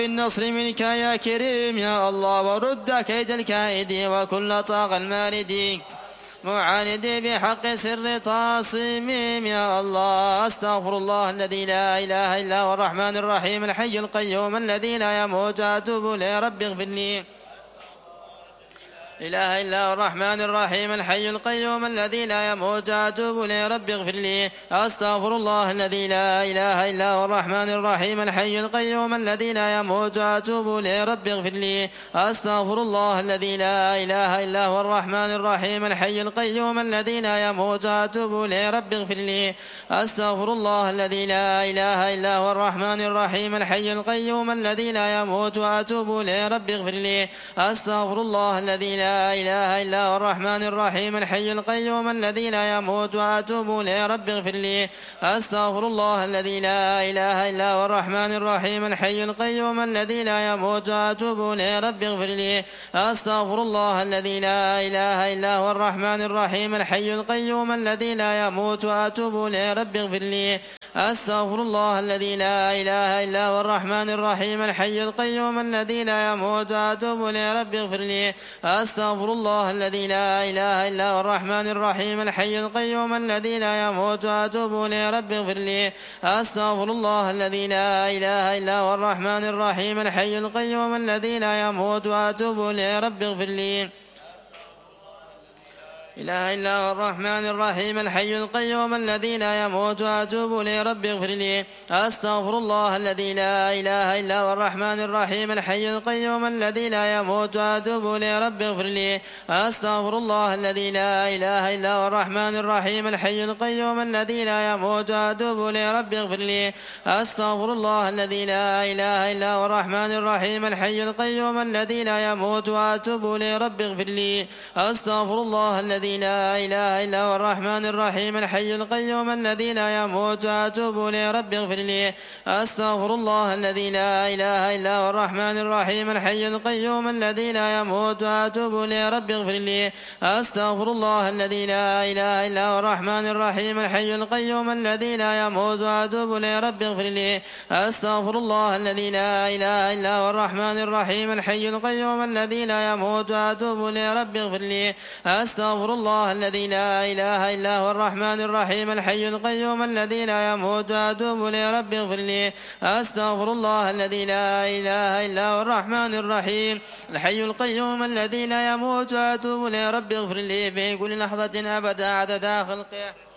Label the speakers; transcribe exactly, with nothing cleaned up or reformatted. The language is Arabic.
Speaker 1: بالنصر منك يا كريم يا الله، ورد كيد الكائد وكل طاغ المارد، معاند بحق سر تصميم يا الله. أستغفر الله الذي لا إله إلا هو الرحمن الرحيم الحي القيوم الذي لا يموت، أتوب إليه رب اغفر لي. إله إلا هو الرحمن الرحيم الحي القيوم الذي لا يموت، أتوب إليه رب اغفر لي. أستغفر الله الذي لا إله إلا هو الرحمن الرحيم الحي القيوم الذي لا يموت، أتوب إليه رب اغفر لي. أستغفر الله الذي لا إله إلا هو الرحمن الرحيم الحي القيوم الذي لا يموت، أتوب إليه رب اغفر لي. أستغفر الله الذي لا إله إلا هو الرحمن الرحيم الحي القيوم الذي لا يموت، وأتوب إليه رب اغفر لي. أستغفر الله الذي لا لا إله إلا هو الرحمن الرحيم الحي القيوم الذي لا يموت، وأتوب إليه رب اغفر لي. أستغفر الله الذي لا إله إلا هو الرحمن الرحيم الحي القيوم الذي لا يموت، وأتوب إليه رب اغفر لي. أستغفر الله الذي لا إله إلا هو الرحمن الرحيم الحي القيوم الذي لا يموت، وأتوب إليه رب اغفر لي. أستغفر الله الذي لا إله إلا هو الرحمن الرحيم الحي القيوم الذي لا يموت، وأتوب إليه رب اغفر لي. أستغفر الله الذي لا إله إلا هو الرحمن الرحيم الحي القيوم الذي لا يموت، وأتوب إليه رب اغفر لي. أستغفر الله الذي لا إله إلا هو الرحمن الرحيم الحي القيوم الذي لا يموت، وأتوب إليه رب اغفر لي. إله إلا هو الرحمن الرحيم الحي القيوم الذي لا يموت، وأتوب إليه رب اغفر لي. أستغفر الله الذي لا إله إلا هو الرحمن الرحيم الحي القيوم الذي لا يموت، وأتوب إليه رب اغفر لي. أستغفر الله الذي لا إله إلا هو الرحمن الرحيم الحي القيوم الذي لا يموت، وأتوب إليه رب اغفر لي. أستغفر الله الذي لا إله إلا هو الرحمن الرحيم الحي القيوم الذي لا يموت، وأتوب إليه رب اغفر لي. أستغفر الله الذي لا إله إلا هو الرحمن الرحيم الحي القيوم الذي لا يموت، وأتوب إليه رب اغفر لي. أستغفر الله الذي لا إله إلا هو الرحمن الرحيم الحي القيوم الذي لا يموت، وأتوب إليه رب اغفر لي. أستغفر الله الذي لا إله إلا هو الرحمن الرحيم الحي القيوم الذي لا يموت، وأتوب إليه رب اغفر لي. أستغفر الله الذي لا إله إلا هو الرحمن الرحيم الحي القيوم الذي لا يموت، وأتوب إليه رب اغفر لي. أستغفر الله الذي لا إله إلا هو الرحمن الرحيم الحي القيوم الذي لا يموت، وأتوب إليه رب اغفر لي. أستغفر الله الذي لا إله إلا هو الرحمن الرحيم الحي القيوم الذي لا يموت، وأتوب إليه رب اغفر لي في كل لحظة أبدا عدد خلقه.